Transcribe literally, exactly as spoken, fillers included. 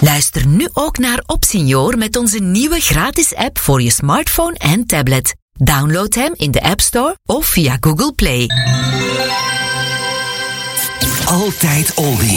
Luister nu ook naar Opsenior met onze nieuwe gratis app voor je smartphone en tablet. Download hem in de App Store of via Google Play. Altijd Oldie.